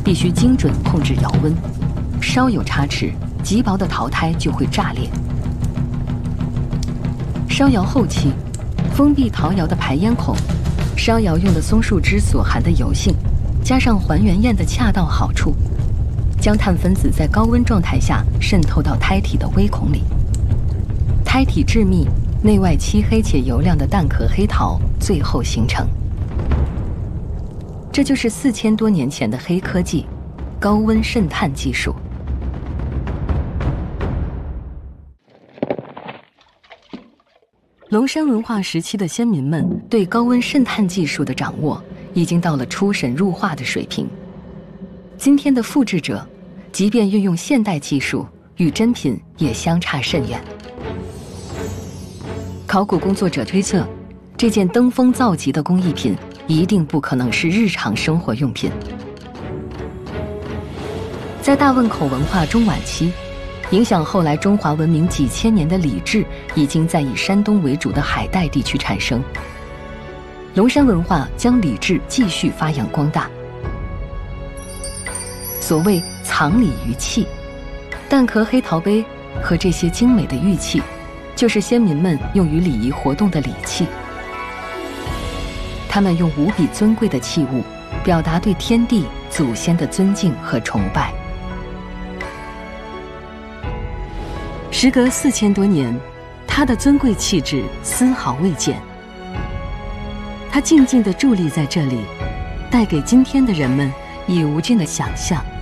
必须精准控制窑温，稍有差池，极薄的陶胎就会炸裂。烧窑后期，封闭陶窑的排烟孔，烧窑用的松树枝所含的油性，加上还原焰的恰到好处，将碳分子在高温状态下渗透到胎体的微孔里，胎体致密，内外漆黑且油亮的蛋壳黑陶最后形成。这就是4000多年前的黑科技——高温渗碳技术。龙山文化时期的先民们对高温渗碳技术的掌握，已经到了出神入化的水平。今天的复制者，即便运用现代技术，与真品也相差甚远。考古工作者推测，这件登峰造极的工艺品一定不可能是日常生活用品。在大汶口文化中晚期，影响后来中华文明几千年的礼制，已经在以山东为主的海带地区产生。龙山文化将礼制继续发扬光大。所谓藏礼于器，蛋壳黑陶杯和这些精美的玉器，就是先民们用于礼仪活动的礼器。他们用无比尊贵的器物，表达对天地祖先的尊敬和崇拜。时隔4000多年，它的尊贵气质丝毫未减。它静静地伫立在这里，带给今天的人们以无尽的想象